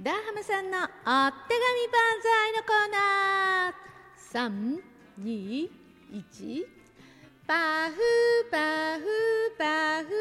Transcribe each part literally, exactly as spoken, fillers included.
ダーハマさんのお手紙万歳のコーナー。さん、に、いち、パフパフパフ。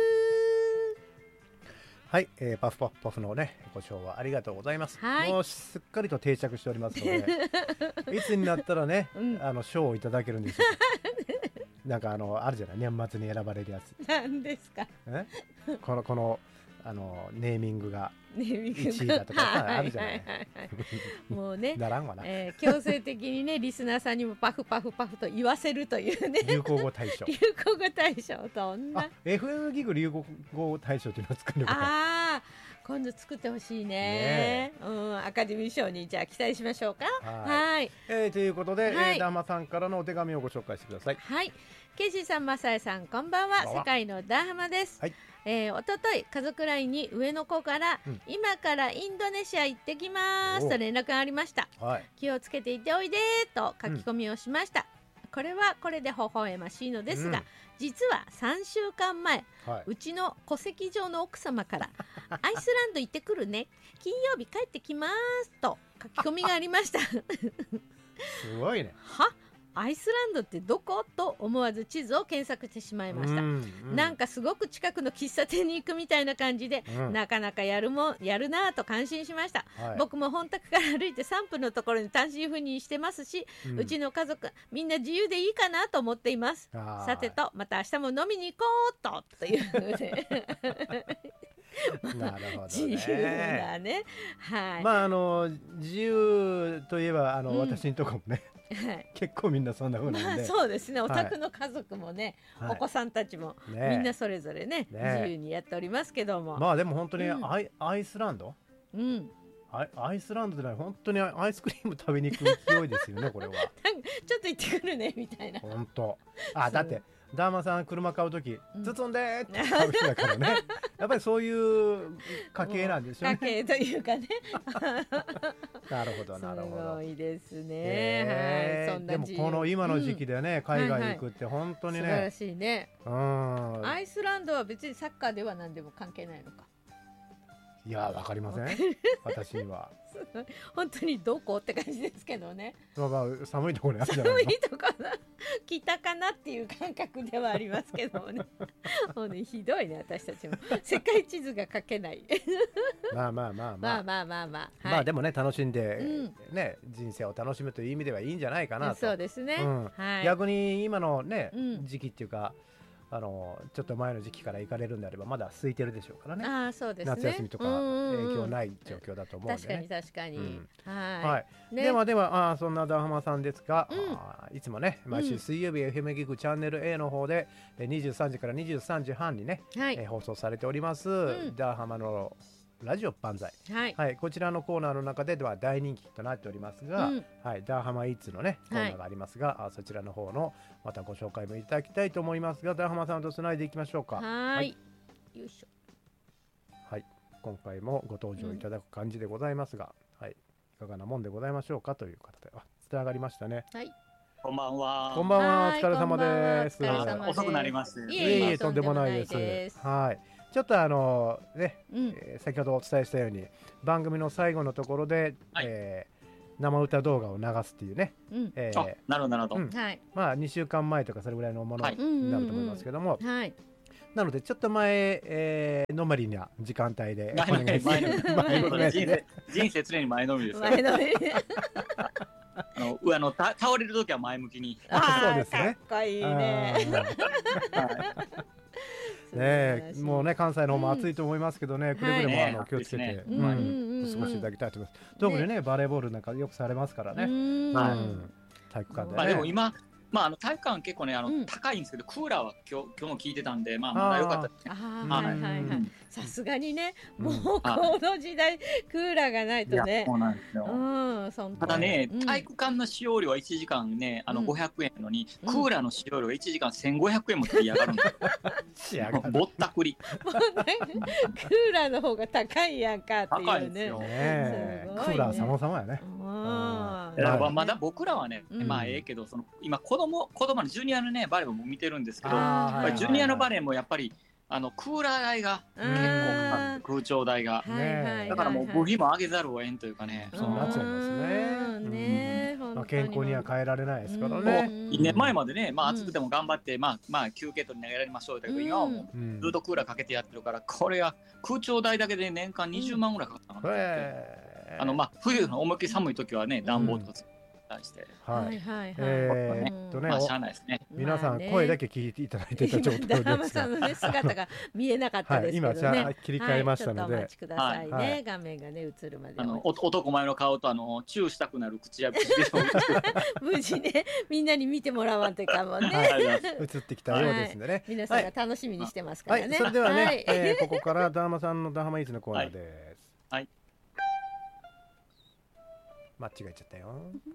はい、えー、パフパフパフのねご賞はありがとうございます、 はい、 もうすっかりと定着しておりますのでいつになったらね、うん、あの賞をいただけるんでしょうなんかあのあるじゃない、年末に選ばれるやつ。 何ですか？ えこのこのあのネーミングがいちいだとかあるじゃない。 もうね、 ならんわな、 えー、強制的にねリスナーさんにもパフパフパフと言わせるというね流行語大賞。 流行語大賞と女エフエム ギグ流行語大賞というのを作るのか。 ああ、今度作ってほしい ね, ね、うん、アカデミー賞にじゃあ期待しましょうか。はい、 えー、ということで、はい、えー、ダーマさんからのお手紙をご紹介してください。 はい、ケイシーさん、マサエさん、こんばんは。世界のダーハマです。はい、えー、おととい家族 ライン に上の子から、うん、今からインドネシア行ってきますと連絡がありました。はい、気をつけていておいでと書き込みをしました。うん、これはこれで微笑ましいのですが、うん、実はさんしゅうかんまえ、はい、うちの戸籍上の奥様からアイスランド行ってくるね、金曜日帰ってきますと書き込みがありましたすごいね。 はアイスランドってどこと思わず地図を検索してしまいました。うんうん、なんかすごく近くの喫茶店に行くみたいな感じで、うん、なかなかやるもんやるなぁと感心しました。はい、僕も本宅から歩いてさんぷんのところに単身赴任してますし、うん、うちの家族みんな自由でいいかなと思っています。さてと、また明日も飲みに行こうとというねなるほどね、 自由だね。はい、 まああの自由といえばあの、うん、私のとこもねはい、結構みんなそんな風なんで、 まあ、そうですね、お宅の家族もね、はい、お子さんたちも、ね、みんなそれぞれ ね, ね自由にやっておりますけども、 まあでも本当にアイ、うん、アイスランド、 うん、 ア, アイスランドで本当にアイスクリーム食べに行く勢いですよねこれはちょっと行ってくるねみたいな。 本当、あ、だってダーマさん車買うとき、うん、包んでーって買う人だからねやっぱりそういう家系なんでしょうね。 家系というかねなるほどなるほど、 すごいですね、 えー、はい、そんなでもこの今の時期でね、うん、海外行くって本当にね、 はいはい、素晴らしいね。 うん、 アイスランドは別にサッカーでは何でも関係ないのか。 いやわかりません私には本当にどこって感じですけどね。 まあまあ寒いところにあるじゃないの。 寒いところ北かなっていう感覚ではありますけどもねもうねひどいね、私たちも世界地図が書けないまあまあまあまあまあまあまあまあ、はい、 まあでもね楽しんで、うんね、人生を楽しむという意味ではいいんじゃないかなと。 そうですね、うん、はい、 逆に今のね、うん、時期っていうかあのちょっと前の時期から行かれるんであればまだ空いてるでしょうからね。 あ、そうですね、 夏休みとか影響ない状況だと思うんで、ね、 確かに確かに、うん、はい、 はい、ね、ではではあそんなダーハマさんですが、うん、あいつもね毎週水曜日 エフエム ギグチャンネル A の方でにじゅうさんじからにじゅうさんじはんにね、はい、え放送されております、うん、ダーハマのラジオ万歳、はいはい、こちらのコーナーの中ででは大人気となっておりますが、うん、はい、ダーハマイーツのねコーナーがありますが、はい、そちらの方のまたご紹介もいただきたいと思いますが、ダーハマさんとつないでいきましょうか。 はい、はい、よいしょ、 はい、今回もご登場いただく感じでございますが、うん、はい、いかがなもんでございましょうかという方で、あ、つながりましたね。 はい、 こんばんは。 こんばんは、お疲れ様です。 遅くなりまして。 いえいえ、とんでもないです。はい。ちょっとあのね、うん、えー、先ほどお伝えしたように番組の最後のところで、はい、えー、生歌動画を流すっていうね、うん、えー、 なるほどなるほど、うん、 はい、まあにしゅうかんまえとかそれぐらいのものになると思いますけども、はい、なのでちょっと前、えー、のまりな時間帯でお願いします。 人生人生常に前のみですから。前のみあのあのた倒れるときは前向きに。 あ、そうですね。かっこいいね。 ね、もうね関西の方も暑いと思いますけどね、うん、くれぐれも、はい、あの気をつけて、ね、うんうん、過ごしていただきたいと思います。特にね、ね、バレーボールなんかよくされますからね、うん、はい、体育館でね。 まあ、でも今まあ、あの体育館結構ねあの、うん、高いんですけどクーラーは今日今日も効いてたんで、まあ、まだ良かったですね。 はいはいはい。さすがにね、もうこの時代クーラーがないとね。 そうなんですよ。うん、ただね、うん、体育館の使用料はいちじかんねあのごひゃくえんなのに、うん、クーラーの使用料はいちじかんせんごひゃくえんも取り上がるんですよ。ぼったくり。 もうね、クーラーの方が高いやんかっていうね。 高いですよね。クーラー様々やね。 ま, まだ僕らはね、うん、まあええけどその今子供子供のジュニアのねバレーも見てるんですけど、やっぱりジュニアのバレーもやっぱりあのクーラー代が結構かかる、空調代が、だからもう部費も上げざるを得んというかね、 そうなっちゃいますね。 ね、 まあ健康には変えられないですからね。 にねんまえまでね、まあ暑くても頑張ってまあまあ休憩取りながらやりましょうだけど、今はもうずっとクーラーかけてやってるから、これは空調代だけで年間にじゅうまんぐらいかかったかなって。あのまあ冬の思いっきり寒い時はね、暖房とか対して、 はいはいはい、 えーっとね、 まあしゃあないですね。 皆さん声だけ聞いていただいてた状態ですが、 ダハマさんのね姿が見えなかったですけどね。 今切り替えましたので、 お待ちくださいね。画面がね映るまで。 あの男前の顔とあのチューしたくなる口や口で無事ねみんなに見てもらわんというかもね。 映ってきたようですね。 皆さんが楽しみにしてますからね。 それではね、ここからダハマさんのダハマイーツのコーナーです。 はい。 間違えちゃったよ。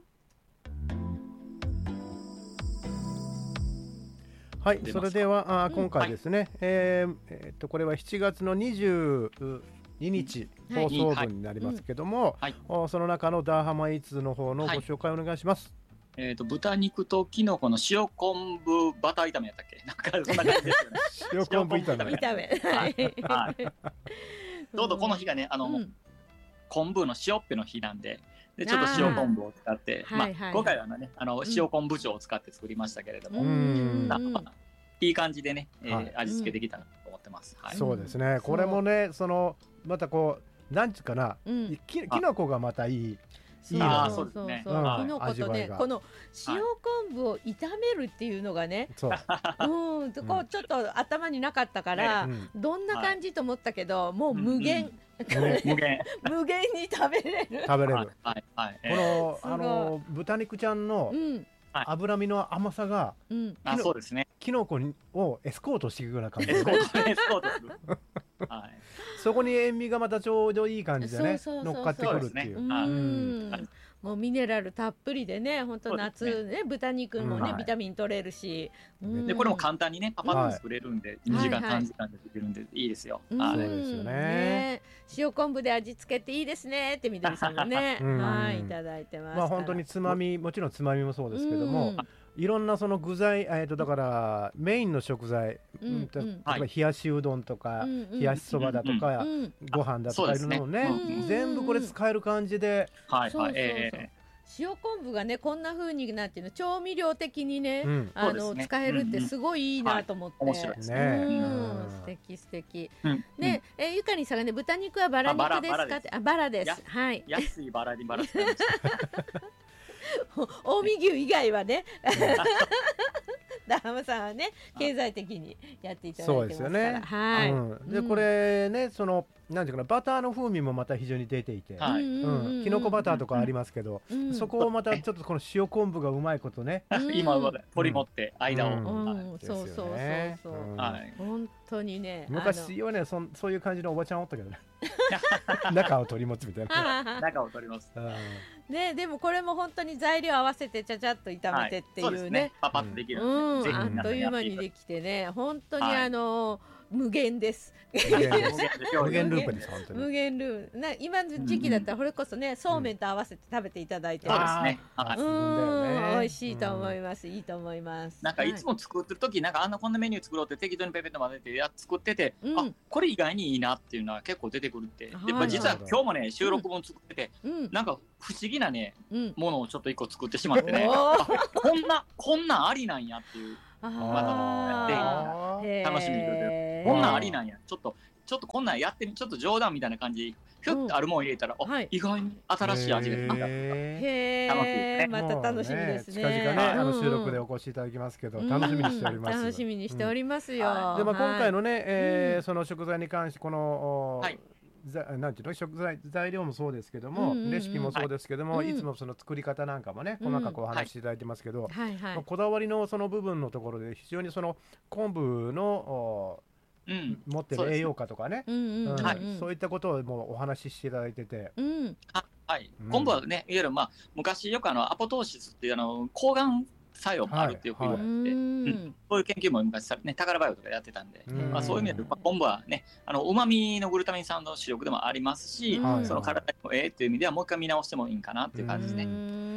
はい、それではあ今回ですね、えーえー、とこれはしちがつのにじゅうににち放送分になりますけども、はいはい、その中のダーハマイーツの方のご紹介お願いします。 はい、えー、と豚肉とキノコの塩昆布バター炒めやったっけ、なんかそんな感じですよね。 塩昆布炒め。 炒め。はい。 ちょうどこの日がね、あの、うん、昆布の塩っぺの日なんで。でちょっと塩昆布を使って、まあ今回はねあの塩昆布茶を使って作りましたけれども、いい感じでね味付けできたなと思ってます。 そうですね。これもねそのまたこうなんつうかな、きのこがまたいい。 いいな。そうそうそう。きのことね、この塩昆布を炒めるっていうのがね、うん、こうちょっと頭になかったからどんな感じと思ったけど、もう無限無限無限に食べれる。 食べれる。このあの豚肉ちゃんの脂身の甘さが、 そうですね。 きのこをエスコートしていくような感じ。 エスコートする。 はい。そこに塩味がまたちょうどいい感じでね乗っかってくるっていう。 もうミネラルたっぷりでね、本当夏ね豚肉もねビタミン取れるし、 でこれも簡単にねパパッと作れるんで、にじかんさんじかんでできるんでいいですよ。 そうですよね。 塩昆布で味付けていいですねってみどりさんもね、はいいただいてます。 まあ本当につまみ、もちろんつまみもそうですけども、いろんなその具材、えっとだからメインの食材、例えば冷やしうどんとか冷やしそばだとかご飯だとかいろんなのね、全部これ使える感じで、 塩昆布がねこんな風になっていうの調味料的にねあの使えるってすごいいいなと思って、 面白いですね。 素敵素敵。でゆかりんさんがね豚肉はバラ肉ですかって、あバラです。はい。 安いバラにバラ使いました。 近江牛以外はねダハマさんはね経済的にやっていただいてますから。そうですよね。はい。 でこれねそのなんていうかなバターの風味もまた非常に出ていて、きのこバターとかありますけど、そこをまたちょっとこの塩昆布がうまいことね今まで取り持って間を。 そうそうそうそう。本当にね。 昔はねそそういう感じのおばちゃんおったけどね。中を取り持つみたいな。 中を取り持つ。 ねでもこれも本当に材料合わせてちゃちゃっと炒めてっていうね。 パパッとできる。 あっという間にできてね本当にあの無限です。 無限ループです本当に。 無限ループ。な今の時期だったらこれこそねそうめんと合わせて食べていただいて。 そうですね。 うん美味しいと思います。いいと思います。 なんかいつも作ってる時なんかあんなこんなメニュー作ろうって適当にペペッと混ぜてや作ってて、あこれ意外にいいなっていうのは結構出てくるって。で実は今日もね収録本作っててなんか不思議なねものをちょっと一個作ってしまってね。こんなこんなんありなんやっていう。またで楽しみでこんなんありなんやちょっとちょっとこんなんやってみちょっと冗談みたいな感じひょっとあるもん入れたら意外に新しい味が出た。 へえまた楽しみですね。 近々ねあの収録でお越しいただきますけど楽しみにしております。 楽しみにしておりますよ。 でまあ今回のねその食材に関してこのなんていうの食材材料もそうですけどもレシピもそうですけどもいつもその作り方なんかもね細かくお話しいただいてますけどこだわりのその部分のところで非常にその昆布の持ってる栄養価とかねそういったことをもうお話ししていただいてて。 はい昆布はねいわゆるまあ昔よくあのアポトーシスっていうあの抗がん作用もあるってよく言われて、そういう研究も昔ね宝バイオとかやってたんで、まあそういう意味で昆布はねあの旨味のグルタミン酸の主力でもありますし、その体にもええっていう意味ではもう一回見直してもいいんかなっていう感じですね。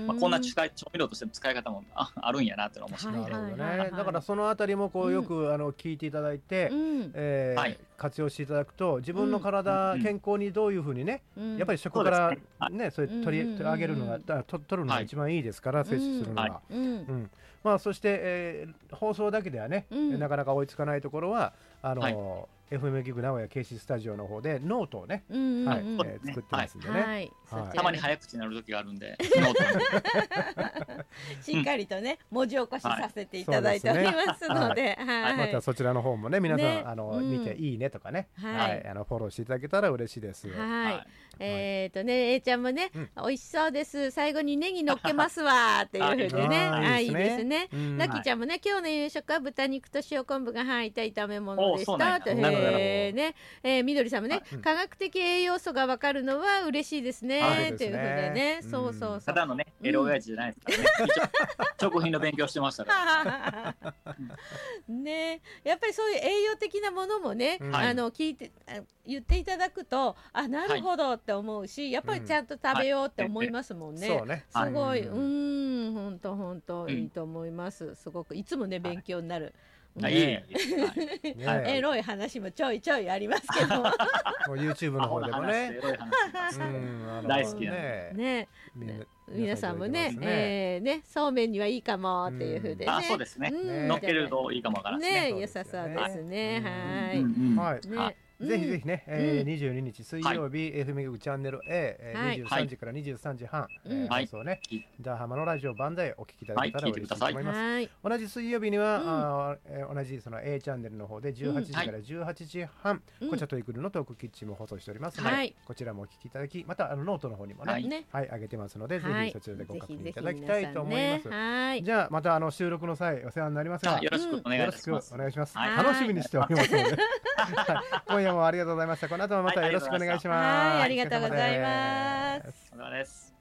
まあ、こんな使い調味料としての使い方も あ, あるんやなって思って、 なるほどね。だからそのあたりもこうよく、うん、あの聞いていただいて、うん、えーはい、活用していただくと自分の体、うん、健康にどういうふうにね、うん、やっぱり食からね、うん、ねそれ取り上げるのが、うん、と取るのが一番いいですから、はい、摂取するのが、うんうんまあ、そして、えー、放送だけではね、うん、なかなか追いつかないところはあの、はい、エフエム ギグ名古屋 ケーシー スタジオの方でノートをね、うんうんはいえー、作ってますんでね、はいはい、たまに早口になる時があるんでノートしっかりとね文字起こしさせていただいておりますので、はいはい、 またそちらの方もね皆さん、ね、あの、うん、見ていいねとかね、はいはい、あのフォローしていただけたら嬉しいです。はい、はい、 えーとね A ちゃんもね、うん、美味しそうです、最後にネギ乗っけますわっていうふうにねあいいですね。なきちゃんもね今日の夕食は豚肉と塩昆布が入った炒め物でしたと、えーねえー、みどりさんもね、うん、科学的栄養素が分かるのは嬉しいですねっていうふうでね、うん、そうそうそう、 ただのねエロ親父じゃないですからね、うん、食品の勉強してましたからね、やっぱりそういう栄養的なものもね、うん、あの聞いて言っていただくとあなるほどって思うし、はい、やっぱりちゃんと食べようって思いますもんね、はい、すごい、はい、うん本当本当いいと思います、すごくいつもね勉強になる、 はいね、 エロい話もちょいちょいありますけどもう YouTube の方でもね大好きなねね皆さんもね、えー、ねそうめんにはいいかもっていう風でね、 あそうですね、乗っけるといいかもわからないですね、 良さそうですね、 はい、はいぜひぜひね、えー、にじゅうににち水曜日、エフエム ギグチャンネル A、えー、にじゅうさんじからにじゅうさんじはん、えー、放送ね、ダーハマのラジオ版でお聞きいただけたら嬉しいと思います。同じ水曜日には、あえー、同じその A チャンネルの方でじゅうはちじからじゅうはちじはん、こちらといくるのトークキッチンも放送しておりますので、こちらもお聞きいただき、またあのノートの方にもね、はい、上げてますので、ぜひそちらでご確認いただきたいと思います。じゃあまたあの収録の際お世話になりますが、 よろしくお願いします。 お願いします。楽しみにしておりますので、今夜もありがとうございました。この後もまたよろしくお願いします。 はい、ありがとうございます。 お疲れ様です。